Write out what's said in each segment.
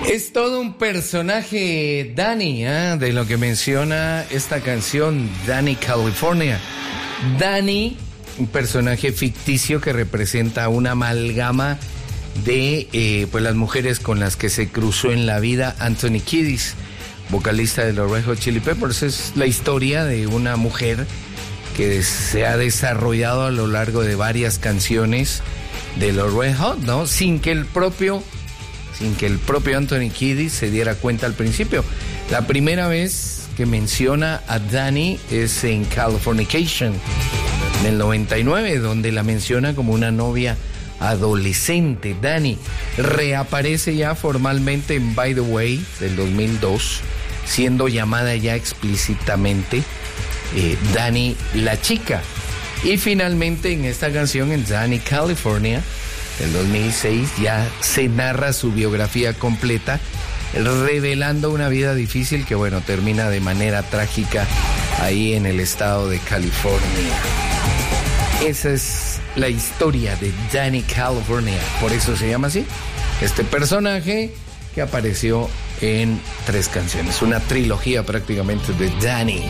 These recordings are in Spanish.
Es todo un personaje, Dani, de lo que menciona esta canción, Dani California. Dani, un personaje ficticio que representa una amalgama de pues las mujeres con las que se cruzó en la vida Anthony Kiedis, vocalista de los Red Hot Chili Peppers. Es la historia de una mujer que se ha desarrollado a lo largo de varias canciones de los Red Hot, ¿no? Sin que el propio Anthony Kiedis se diera cuenta al principio. La primera vez que menciona a Dani es en Californication, en el 99, donde la menciona como una novia adolescente. Dani reaparece ya formalmente en By the Way del 2002, siendo llamada ya explícitamente Dani la chica. Y finalmente en esta canción, en Dani California del 2006, ya se narra su biografía completa, revelando una vida difícil que, bueno, termina de manera trágica ahí en el estado de California. Esa es la historia de Dani California, por eso se llama así, este personaje que apareció en 3 canciones, una trilogía prácticamente de Dani.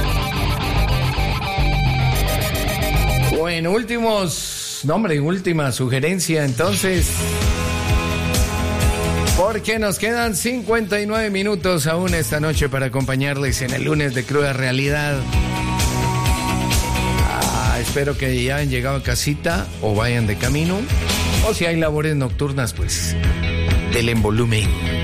Bueno, última sugerencia entonces, porque nos quedan 59 minutos aún esta noche para acompañarles en el lunes de Cruda Realidad. Espero que ya hayan llegado a casita o vayan de camino, o si hay labores nocturnas, pues denle volumen.